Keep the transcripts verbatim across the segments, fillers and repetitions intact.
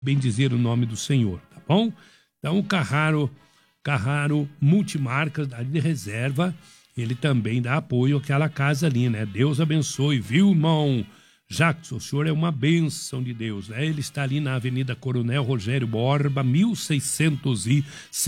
bendizer o nome do Senhor, tá bom? Então o Carraro, Carraro Multimarcas, da de reserva, ele também dá apoio àquela casa ali, né? Deus abençoe, viu, irmão? Jacques, o senhor é uma bênção de Deus, né? Ele está ali na Avenida Coronel Rogério Borba, mil seiscentos e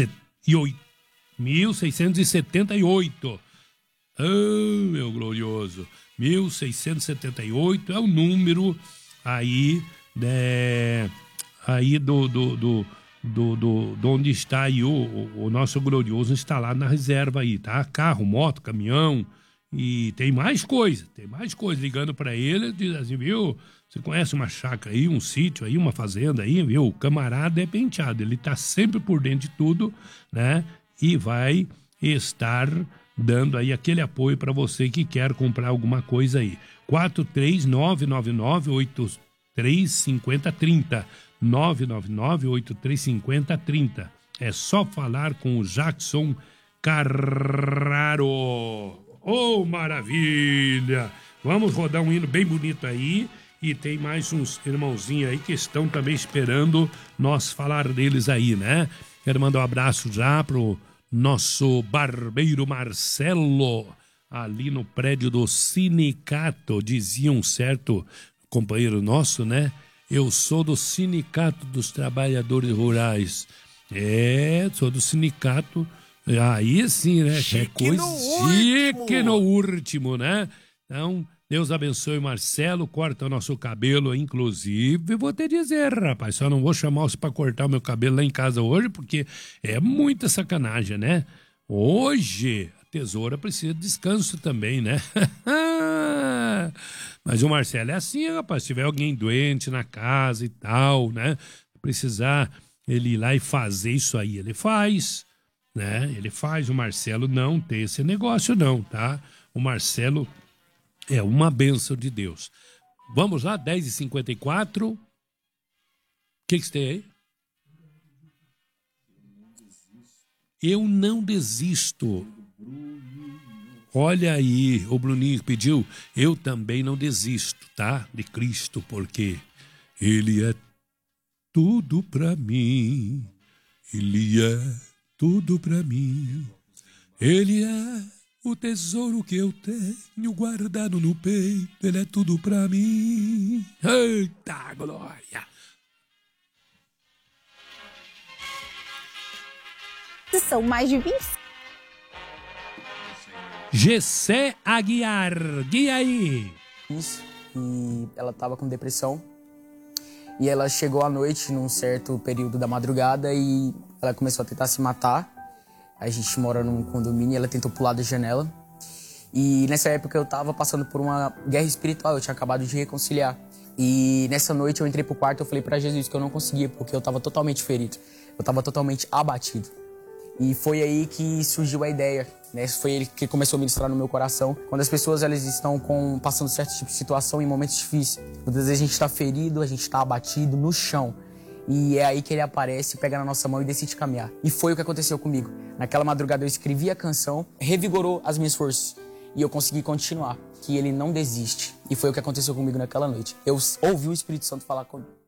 setenta e oito. Oh, meu glorioso. mil seiscentos e setenta e oito é o número aí, né, aí do, do, do, do, do, do onde está aí o, o, o nosso glorioso instalado na reserva aí, tá? Carro, moto, caminhão, e tem mais coisa, tem mais coisa. Ligando para ele, diz assim, viu? Você conhece uma chácara aí, um sítio aí, uma fazenda aí, viu? O camarada é penteado, ele tá sempre por dentro de tudo, né? E vai estar dando aí aquele apoio para você que quer comprar alguma coisa aí. quatro três nove nove nove oito três cinco zero três zero nove nove nove oito três cinco zero três zero. É só falar com o Jackson Carraro. Oh, maravilha! Vamos rodar um hino bem bonito aí. E tem mais uns irmãozinhos aí que estão também esperando nós falar deles aí, né? Quero mandar um abraço já pro nosso barbeiro Marcelo, ali no prédio do sindicato. Dizia um certo companheiro nosso, né? Eu sou do Sindicato dos Trabalhadores Rurais. É, sou do sindicato. Aí sim, né? Chique é coisa no chique no último, né? Então, Deus abençoe o Marcelo, corta o nosso cabelo, inclusive, vou te dizer, rapaz, só não vou chamar você pra cortar o meu cabelo lá em casa hoje, porque é muita sacanagem, né? Hoje, a tesoura precisa de descanso também, né? Mas o Marcelo é assim, rapaz, se tiver alguém doente na casa e tal, né? Precisar ele ir lá e fazer isso aí, ele faz, né? Ele faz, o Marcelo não tem esse negócio não, tá? O Marcelo é uma bênção de Deus. Vamos lá, dez e cinquenta e quatro. O que que você tem aí? Eu não desisto. Olha aí, o Bruninho pediu. Eu também não desisto, tá? De Cristo, porque Ele é tudo pra mim. Ele é tudo pra mim. Ele é o tesouro que eu tenho guardado no peito, ele é tudo pra mim. Eita glória! São mais de vinte. Gessé Aguiar, guia aí. Isso, e ela tava com depressão. E ela chegou à noite, num certo período da madrugada, e ela começou a tentar se matar. A gente mora num condomínio e ela tentou pular da janela. E nessa época eu tava passando por uma guerra espiritual, eu tinha acabado de reconciliar. E nessa noite eu entrei pro quarto e eu falei pra Jesus que eu não conseguia, porque eu tava totalmente ferido. Eu tava totalmente abatido. E foi aí que surgiu a ideia, né? Foi ele que começou a ministrar no meu coração. Quando as pessoas elas estão com, passando certo tipo de situação em momentos difíceis, muitas vezes a gente tá ferido, a gente tá abatido no chão. E é aí que ele aparece, pega na nossa mão e decide caminhar. E foi o que aconteceu comigo. Naquela madrugada eu escrevi a canção, revigorou as minhas forças. E eu consegui continuar, que ele não desiste. E foi o que aconteceu comigo naquela noite. Eu ouvi o Espírito Santo falar comigo.